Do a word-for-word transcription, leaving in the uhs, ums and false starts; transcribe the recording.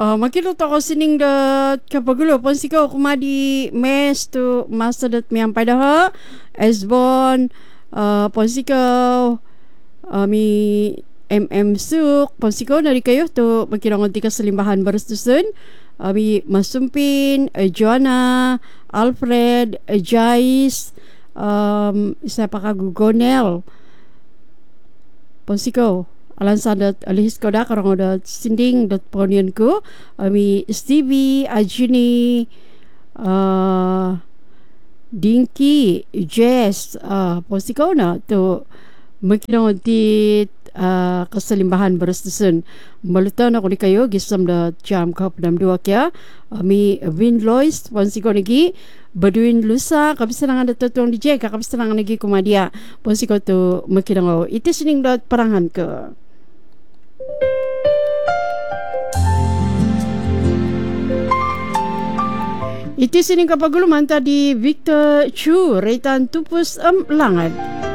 Uh, makin to ko sining dat kapagulo pon siko kumadi mes to master dat miyang pada ha Esbon uh, pon siko uh, mi M M Suk pon siko dari kayo to makinangon ti kasalimbahan barustusun uh, mi Masumpin uh, Joanna Alfred uh, Jais um, isa pa ka Gugonel pon siko alansan dat alihis ko da karong dat sinding dat ponian ko ami Stevie Ajini uh, Dinky Jess uh, posiko na to makinong ti uh, kasalimbahan barastusun malutan ako ni kayo gisam da jam kap dam dua kya ami Vin Lois posiko nagi Baduin Lusa kapisa nangan da tuang D J kapisa nangan nagi kumadia posiko to makinong iti sining dat parangan ke. Iti sining kapaguluman tadi Victor Chu Reitan Tupus Am Langan.